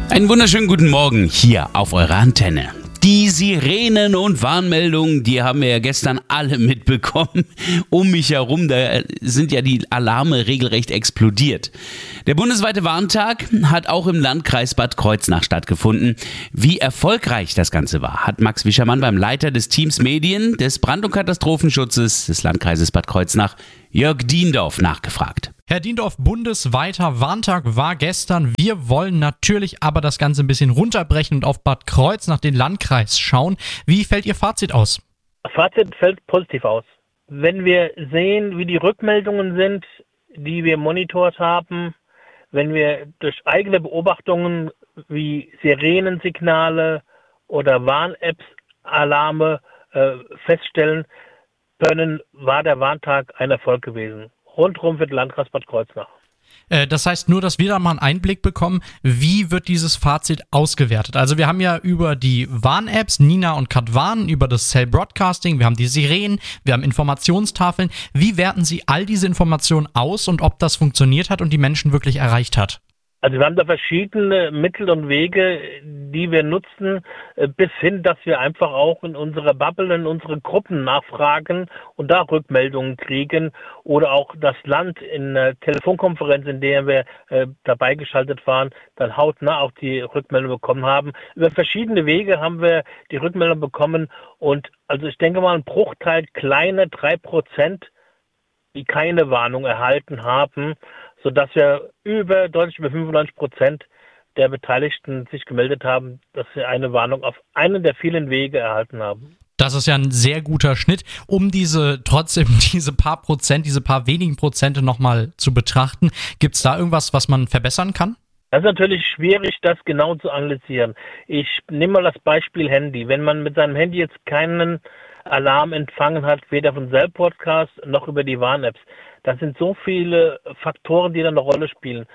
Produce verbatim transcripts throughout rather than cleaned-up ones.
Einen wunderschönen guten Morgen hier auf eurer Antenne. Die Sirenen und Warnmeldungen, die haben wir ja gestern alle mitbekommen. Um mich herum, da sind ja die Alarme regelrecht explodiert. Der bundesweite Warntag hat auch im Landkreis Bad Kreuznach stattgefunden. Wie erfolgreich das Ganze war, hat Max Wischermann beim Leiter des Teams Medien des Brand- und Katastrophenschutzes des Landkreises Bad Kreuznach, Jörg Diendorf, nachgefragt. Herr Diendorf, bundesweiter Warntag war gestern. Wir wollen natürlich aber das Ganze ein bisschen runterbrechen und auf Bad Kreuznach, den Landkreis, schauen. Wie fällt Ihr Fazit aus? Das Fazit fällt positiv aus. Wenn wir sehen, wie die Rückmeldungen sind, die wir monitort haben, wenn wir durch eigene Beobachtungen wie Sirenensignale oder Warn-Apps, Alarme äh, feststellen können, war der Warntag ein Erfolg gewesen. Rundherum für den Landkreis Bad Kreuznach. Äh, das heißt nur, dass wir da mal einen Einblick bekommen, wie wird dieses Fazit ausgewertet? Also wir haben ja über die Warn-Apps, Nina und Katwarn, über das Cell Broadcasting, wir haben die Sirenen, wir haben Informationstafeln. Wie werten Sie all diese Informationen aus und ob das funktioniert hat und die Menschen wirklich erreicht hat? Also wir haben da verschiedene Mittel und Wege, die wir nutzen, bis hin, dass wir einfach auch in unsere Bubble, in unsere Gruppen nachfragen und da Rückmeldungen kriegen oder auch das Land in einer Telefonkonferenz, in der wir äh, dabei geschaltet waren, dann hautnah auch die Rückmeldung bekommen haben. Über verschiedene Wege haben wir die Rückmeldung bekommen und also ich denke mal ein Bruchteil, kleine drei Prozent, die keine Warnung erhalten haben, sodass wir über, deutlich über fünfundneunzig Prozent der Beteiligten sich gemeldet haben, dass sie eine Warnung auf einen der vielen Wege erhalten haben. Das ist ja ein sehr guter Schnitt, um diese trotzdem diese paar Prozent, diese paar wenigen Prozente nochmal zu betrachten. Gibt es da irgendwas, was man verbessern kann? Das ist natürlich schwierig, das genau zu analysieren. Ich nehme mal das Beispiel Handy. Wenn man mit seinem Handy jetzt keinen Alarm empfangen hat, weder von Cell Broadcast noch über die Warn-Apps, das sind so viele Faktoren, die da eine Rolle spielen.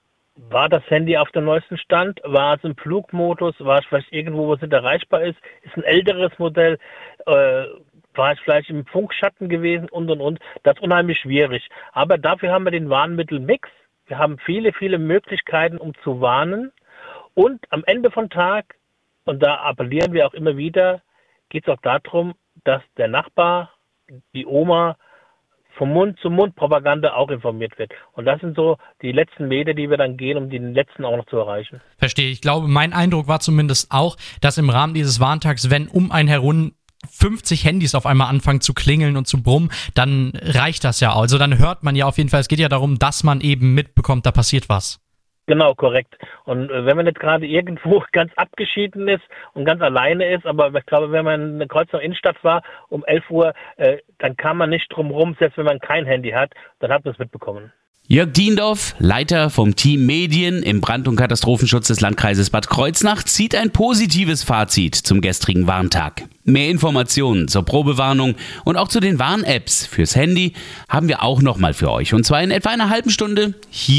War das Handy auf dem neuesten Stand? War es im Flugmodus? War es vielleicht irgendwo, wo es nicht erreichbar ist? Ist ein älteres Modell? Äh, war es vielleicht im Funkschatten gewesen? Und, und, und. Das ist unheimlich schwierig. Aber dafür haben wir den Warnmittelmix. Wir haben viele, viele Möglichkeiten, um zu warnen. Und am Ende von Tag, und da appellieren wir auch immer wieder, geht es auch darum, dass der Nachbar, die Oma, vom Mund zu Mund Propaganda auch informiert wird. Und das sind so die letzten Meter, die wir dann gehen, um den letzten auch noch zu erreichen. Verstehe. Ich glaube, mein Eindruck war zumindest auch, dass im Rahmen dieses Warntags, wenn um einen herum fünfzig Handys auf einmal anfangen zu klingeln und zu brummen, dann reicht das ja. Also dann hört man ja auf jeden Fall, es geht ja darum, dass man eben mitbekommt, da passiert was. Genau, korrekt. Und äh, wenn man jetzt gerade irgendwo ganz abgeschieden ist und ganz alleine ist, aber ich glaube, wenn man in der Kreuznach Innenstadt war um elf Uhr, äh, dann kann man nicht drum rum, selbst wenn man kein Handy hat, dann hat man es mitbekommen. Jörg Diendorf, Leiter vom Team Medien im Brand- und Katastrophenschutz des Landkreises Bad Kreuznach, zieht ein positives Fazit zum gestrigen Warntag. Mehr Informationen zur Probewarnung und auch zu den Warn-Apps fürs Handy haben wir auch nochmal für euch. Und zwar in etwa einer halben Stunde hier